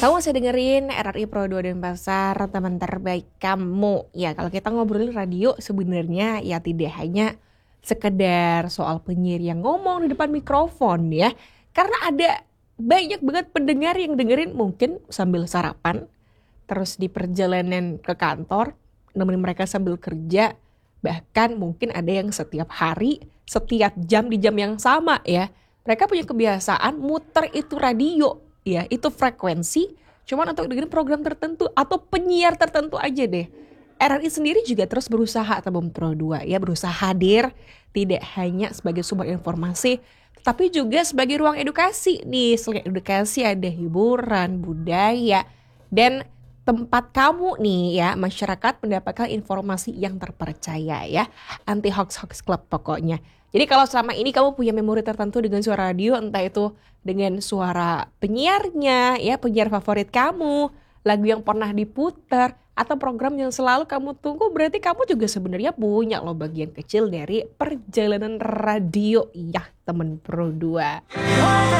Kamu masih dengerin RRI Pro 2 Denpasar, teman terbaik kamu. Ya, kalau kita ngobrolin radio sebenarnya ya tidak hanya sekedar soal penyiar yang ngomong di depan mikrofon ya. Karena ada banyak banget pendengar yang dengerin mungkin sambil sarapan, terus di perjalanan ke kantor, nemenin mereka sambil kerja. Bahkan mungkin ada yang setiap hari, setiap jam di jam yang sama ya. Mereka punya kebiasaan muter itu radio. Ya, itu frekuensi cuman untuk dengerin program tertentu atau penyiar tertentu aja deh. RRI sendiri juga terus berusaha Tabung Pro 2 ya, berusaha hadir tidak hanya sebagai sumber informasi tapi juga sebagai ruang edukasi nih. Selain edukasi ada hiburan, budaya, dan tempat kamu nih ya, masyarakat mendapatkan informasi yang terpercaya ya. Anti hoax club pokoknya. Jadi kalau selama ini kamu punya memori tertentu dengan suara radio, entah itu dengan suara penyiarnya, ya penyiar favorit kamu, lagu yang pernah diputar, atau program yang selalu kamu tunggu, berarti kamu juga sebenarnya punya loh bagian kecil dari perjalanan radio ya temen Pro 2.